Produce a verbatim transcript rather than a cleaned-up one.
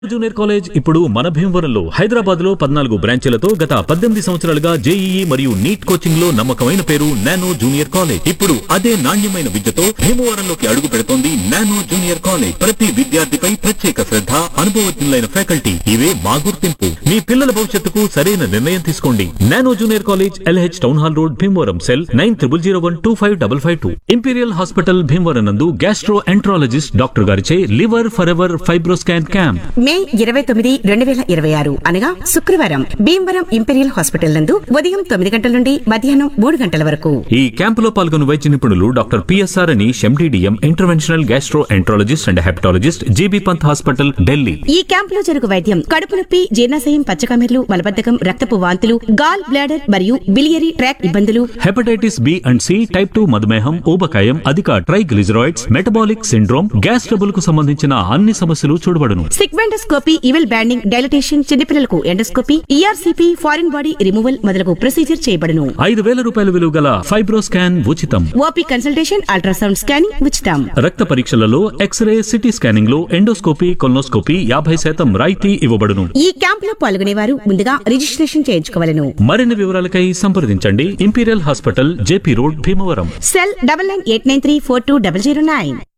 Junior college ఇప్పుడు మన భీమవరంలో హైదరాబాద్ లో పద్నాలుగు బ్రాంచీలతో గత పద్దెనిమిది సంవత్సరాలుగా జేఈఈ మరియు నీట్ కోచింగ్ లో నమ్మకమైన పేరు నానో జూనియర్ కాలేజ్. ఇప్పుడు అదే నాణ్యమైన విద్యతో భీమవరంలోకి అడుగు పెడుతోంది నానో జూనియర్ కాలేజ్. ప్రతి విద్యార్థిపై ప్రత్యేక శ్రద్ధ, అనుభవజ్ఞులైన ఫ్యాకల్టీ, ఇవే మా గుర్తింపు. మీ పిల్లల భవిష్యత్తుకు సరైన నిర్ణయం తీసుకోండి. Nano junior college, LH town hall road, Bhimavaram. Cell nine triple zero one two five double five two. Imperial hospital Bhimavaram నందు గ్యాస్ట్రో ఎంట్రాలజిస్ట్ డాక్టర్ గారిచే liver for ever FibroScan camp మే ఇరవై తొమ్మిది రెండు వేల ఇరవై ఆరు అనగా శుక్రవారం భీమవరం ఇంపీరియల్ హాస్పిటల్ నందు ఉదయం తొమ్మిది గంటల నుండి మధ్యాహ్నం మూడు గంటల వరకు. ఈ క్యాంపులో పాల్గొన్న వైద్య నిపుణులు doctor PSR Anish, MD DM, interventional gastro enterologist and hepatologist, GB Pant hospital, Delhi. ఈ క్యాంపులో జరుగు వైద్యం కడుపు నొప్పి, జీర్ణాశయం, పచ్చకమెర్లు, మలబద్ధకం, రక్తపు వాంతులు, గాల్ బ్లాడర్ మరియు బిలియరీ ట్రాక్ ఇబ్బందులు, hepatitis B and C, type two మధుమేహం, ఊబకాయం, అధిక triglycerides, metabolic syndrome, gas trouble కు సంబంధించిన అన్ని సమస్యలు చూడబడును. సిగ్మెండోస్కోపీ, ఈవెల్ బ్యాండింగ్, డైలటేషన్, చిన్నపిల్లలకు endoscopy, ERCP, foreign body removal మొదలగు ప్రొసీజర్ చేయబడును. ఐదు వేల రూపాయల విలువ గల ఫైబ్రోస్కాన్ ఉచితం. ఓపీ కన్సల్టేషన్, అల్ట్రాసౌండ్ స్కానింగ్ ఉచితం. రక్త పరీక్షలలో ఎక్స్రే, సిటీ స్కానింగ్ లో ఎండోస్కోపీ, కొల్నోస్కోపీ యాభై శాతం రాయితీ ఇవ్వబడును. ఈ క్యాంపులో పాల్గొనేవారు ముందుగా రిజిస్ట్రేషన్ చేయించుకోవాలను. మరిన్ని వివరాలకై సంప్రదించండి. Imperial hospital, JP road, Bhimavaram. Cell double nine eight nine three four two double zero nine.